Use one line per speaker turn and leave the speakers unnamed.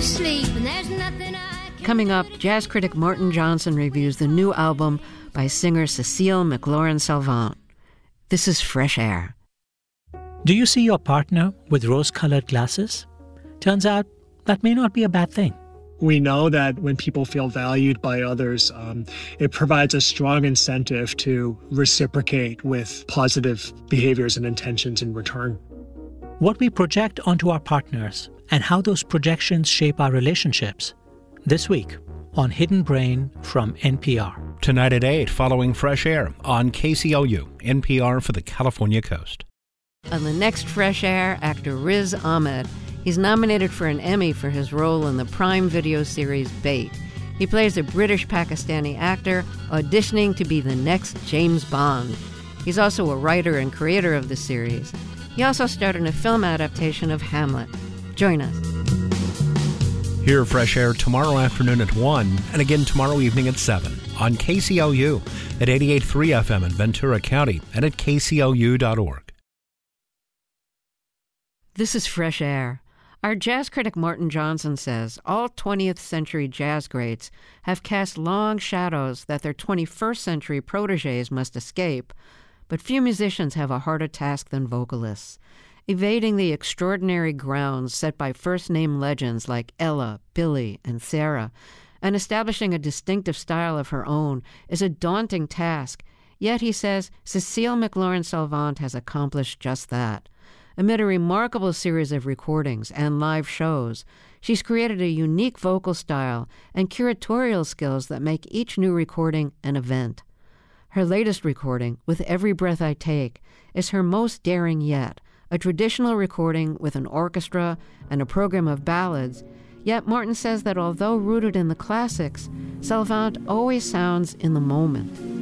sleep, and there's nothing I can...
Coming up, jazz critic Martin Johnson reviews the new album by singer Cecile McLaurin-Salvant. This is Fresh Air.
Do you see your partner with rose-colored glasses? Turns out that may not be a bad thing.
We know that when people feel valued by others, it provides a strong incentive to reciprocate with positive behaviors and intentions in return.
What we project onto our partners and how those projections shape our relationships. This week on Hidden Brain from NPR.
Tonight at 8, following Fresh Air on KCOU, NPR for the California Coast.
On the next Fresh Air, actor Riz Ahmed. He's nominated for an Emmy for his role in the Prime Video series Bait. He plays a British-Pakistani actor auditioning to be the next James Bond. He's also a writer and creator of the series. He also starred in a film adaptation of Hamlet. Join us.
Hear Fresh Air tomorrow afternoon at 1 and again tomorrow evening at 7 on KCOU at 88.3 FM in Ventura County and at kcou.org.
This is Fresh Air. Our jazz critic Martin Johnson says all 20th century jazz greats have cast long shadows that their 21st century protégés must escape, but few musicians have a harder task than vocalists. Evading the extraordinary grounds set by first-name legends like Ella, Billie, and Sarah, and establishing a distinctive style of her own is a daunting task, yet, he says, Cecile McLaurin-Salvant has accomplished just that. Amid a remarkable series of recordings and live shows, she's created a unique vocal style and curatorial skills that make each new recording an event. Her latest recording, With Every Breath I Take, is her most daring yet, a traditional recording with an orchestra and a program of ballads, yet Martin says that although rooted in the classics, Salvant always sounds in the moment.